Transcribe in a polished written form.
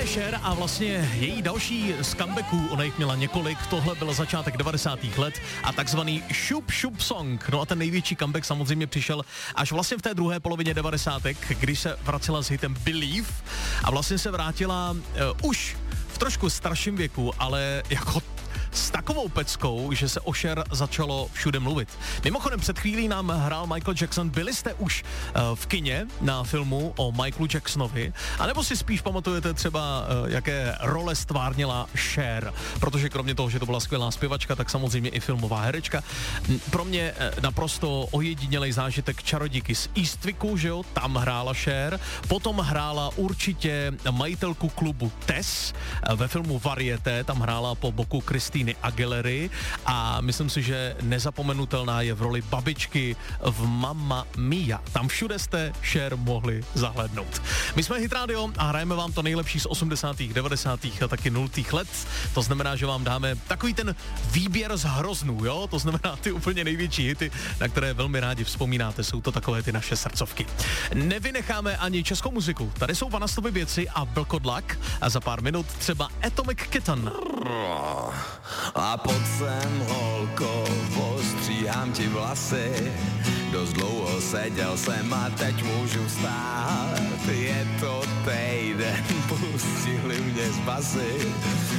je Cher a vlastně její další z comebacků, ona jich měla několik, tohle byl začátek 90. let a takzvaný Šup Šup Song. No a ten největší comeback samozřejmě přišel až vlastně v té druhé polovině 90. když se vracela s hitem Believe a vlastně se vrátila už v trošku starším věku, ale jako s takovou peckou, že se o Cher začalo všude mluvit. Mimochodem před chvílí nám hrál Michael Jackson. Byli jste už v kině na filmu o Michaelu Jacksonovi? A nebo si spíš pamatujete třeba, jaké role stvárnila Cher? Protože kromě toho, že to byla skvělá zpěvačka, tak samozřejmě i filmová herečka. Pro mě naprosto ojedinělej zážitek Čarodějky z Eastwicku, že jo? Tam hrála Cher. Potom hrála určitě majitelku klubu Tess ve filmu Varieté. Tam hrála po boku Christiny Aguilery a myslím si, že nezapomenutelná je v roli babičky v Mamma Mia. Tam všude jste Cher mohli zahlédnout. My jsme Hit Radio a hrajeme vám to nejlepší z 80., 90. a taky 0. let. To znamená, že vám dáme takový ten výběr z hroznů, jo? To znamená ty úplně největší hity, na které velmi rádi vzpomínáte. Jsou to takové ty naše srdcovky. Nevynecháme ani českou muziku. Tady jsou Vanastovy věci a Vlkodlak a za pár minut třeba Atomic Kitten. A pod sem, holko, postříhám ti vlasy. Dost dlouho seděl jsem a teď můžu stát. Je to týden, pustili mě z basy.